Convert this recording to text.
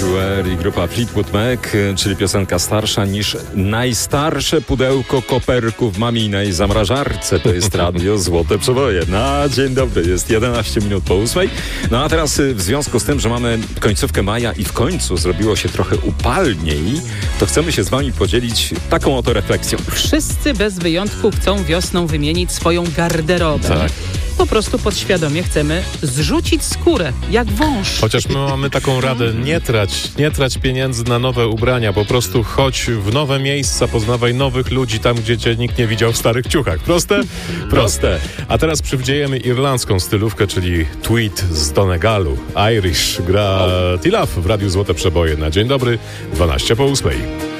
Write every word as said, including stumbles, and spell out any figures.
Everywhere i grupa Fleetwood Mac, czyli piosenka starsza niż najstarsze pudełko koperków w maminej zamrażarce. To jest radio Złote Przeboje. Na dzień dobry, jest jedenaście minut po ósmej. No a teraz w związku z tym, że mamy końcówkę maja i w końcu zrobiło się trochę upalniej, to chcemy się z wami podzielić taką oto refleksją. Wszyscy bez wyjątku chcą wiosną wymienić swoją garderobę. Tak. Po prostu podświadomie chcemy zrzucić skórę, jak wąż. Chociaż my mamy taką radę, nie trać, nie trać pieniędzy na nowe ubrania, po prostu chodź w nowe miejsca, poznawaj nowych ludzi tam, gdzie cię nikt nie widział w starych ciuchach. Proste? Proste. A teraz przywdziejemy irlandzką stylówkę, czyli tweed z Donegalu. Irish gra Tilaf w Radiu Złote Przeboje. Na dzień dobry, dwanaście po ósmej.